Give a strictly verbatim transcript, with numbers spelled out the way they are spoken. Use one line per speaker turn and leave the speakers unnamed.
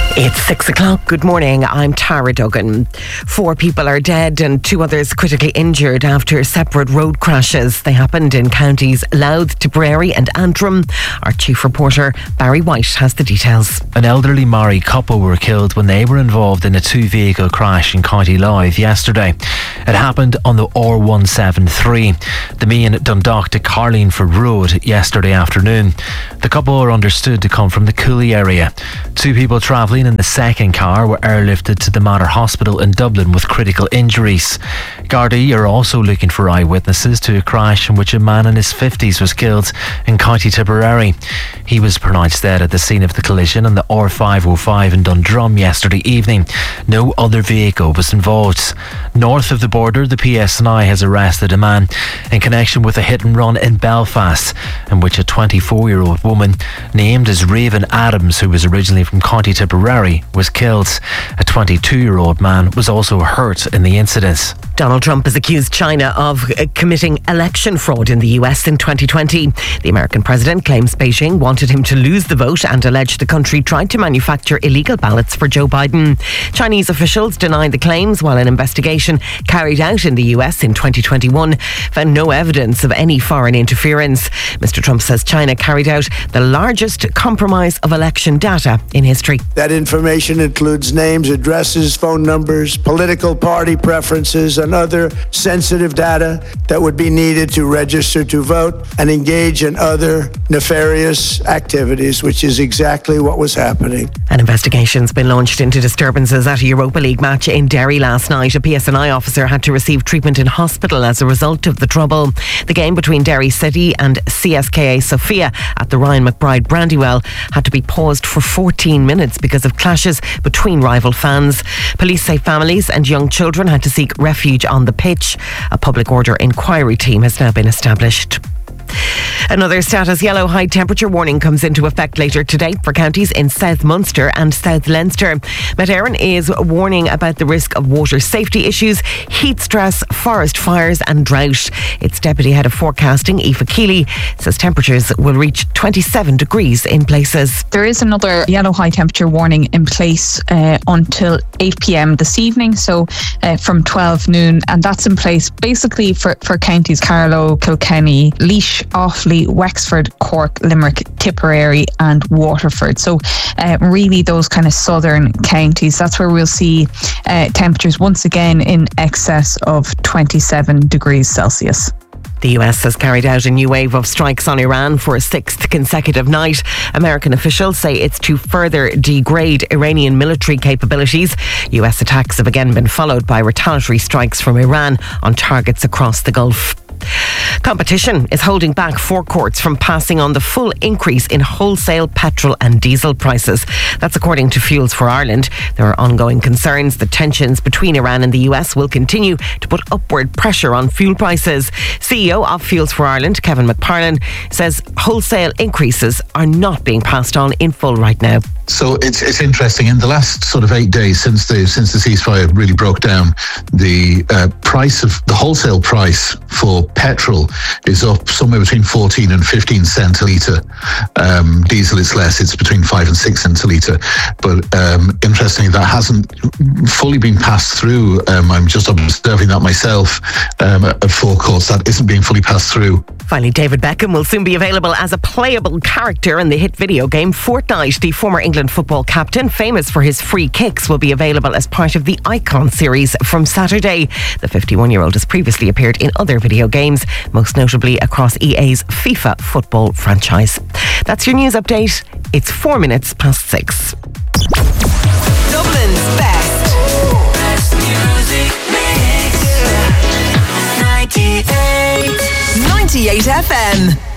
It's six o'clock. Good morning. I'm Tara Duggan. Four people are dead and two others critically injured after separate road crashes. They happened in counties Louth, Tipperary and Antrim. Our chief reporter Barry White has the details.
An elderly Maori couple were killed when they were involved in a two-vehicle crash in County Louth yesterday. It happened on the R one seventy-three, the main Dundalk to Carlingford Road, yesterday afternoon. The couple are understood to come from the Cooley area. Two people travelling in the second car were airlifted to the Mater Hospital in Dublin with critical injuries. Gardaí are also looking for eyewitnesses to a crash in which a man in his fifties was killed in County Tipperary. He was pronounced dead at the scene of the collision on the R five oh five in Dundrum yesterday evening. No other vehicle was involved. North of the border, the P S N I has arrested a man in connection with a hit and run in Belfast, in which a twenty-four-year-old woman named as Raven Adams, who was originally from County Tipperary, was killed. A twenty-two-year-old man was also hurt in the incident.
Donald Trump has accused China of uh, committing election fraud in the U S in twenty twenty. The American president claims Beijing wanted him to lose the vote and alleged the country tried to manufacture illegal ballots for Joe Biden. Chinese officials denied the claims, while an investigation carried out in the U S in twenty twenty-one found no evidence of any foreign interference. Mister Trump says China carried out the largest compromise of election data in history.
That information includes names, addresses, phone numbers, political party preferences, and other sensitive data that would be needed to register to vote and engage in other nefarious activities, which is exactly what was happening.
An investigation's been launched into disturbances at a Europa League match in Derry last night. A P S N I officer had to receive treatment in hospital as a result of the trouble. The game between Derry City and C S K A Sofia at the Ryan McBride Brandywell had to be paused for fourteen minutes because of clashes between rival fans. Police say families and young children had to seek refuge on the pitch. A public order inquiry team has now been established. Another status yellow high temperature warning comes into effect later today for counties in South Munster and South Leinster. Met Éireann is warning about the risk of water safety issues, heat stress, forest fires and drought. Its deputy head of forecasting, Aoife Keeley, says temperatures will reach twenty-seven degrees in places.
There is another yellow high temperature warning in place uh, until eight p.m. this evening, so uh, from twelve noon, and that's in place basically for, for counties Carlow, Kilkenny, Laois, Offaly, Wexford, Cork, Limerick, Tipperary and Waterford. So uh, really those kind of southern counties, that's where we'll see uh, temperatures once again in excess of twenty-seven degrees Celsius.
The U S has carried out a new wave of strikes on Iran for a sixth consecutive night. American officials say it's to further degrade Iranian military capabilities. U S attacks have again been followed by retaliatory strikes from Iran on targets across the Gulf. Competition is holding back forecourts from passing on the full increase in wholesale petrol and diesel prices. That's according to Fuels for Ireland. There are ongoing concerns that tensions between Iran and the U S will continue to put upward pressure on fuel prices. C E O of Fuels for Ireland, Kevin McParlin, says wholesale increases are not being passed on in full right now.
So it's it's interesting. In the last sort of eight days since the since the ceasefire really broke down, the uh, price of the wholesale price for petrol is up somewhere between fourteen and fifteen cents a litre. Um, diesel is less; it's between five and six cents a litre. But um, interestingly, that hasn't fully been passed through. Um, I'm just observing that myself um, at forecourts. That isn't being fully passed through.
Finally, David Beckham will soon be available as a playable character in the hit video game Fortnite. The former England football captain, famous for his free kicks, will be available as part of the Icon series from Saturday. The fifty-one-year-old has previously appeared in other video games, most notably across E A's FIFA football franchise. That's your news update. It's four minutes past six.
Dublin's best. Best music mix. ninety-eight. ninety-eight F M.